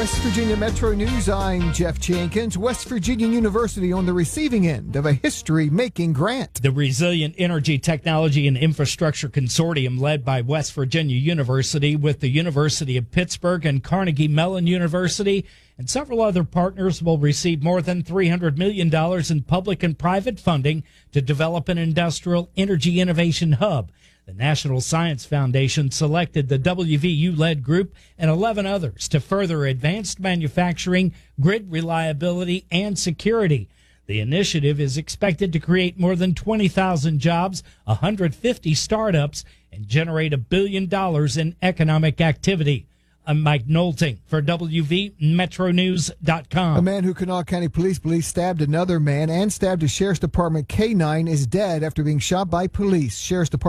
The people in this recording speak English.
West Virginia Metro News, I'm Jeff Jenkins. West Virginia University on the receiving end of a history-making grant. The Resilient Energy Technology and Infrastructure Consortium, led by West Virginia University with the University of Pittsburgh and Carnegie Mellon University, and several other partners, will receive more than $300 million in public and private funding to develop an industrial energy innovation hub. The National Science Foundation selected the WVU-led group and 11 others to further advanced manufacturing, grid reliability, and security. The initiative is expected to create more than 20,000 jobs, 150 startups, and generate $1 billion in economic activity. I'm Mike Nolting for WVMetroNews.com. A man who Kanawha County Police believe stabbed another man and stabbed a Sheriff's Department K-9 is dead after being shot by police. Sheriff's Department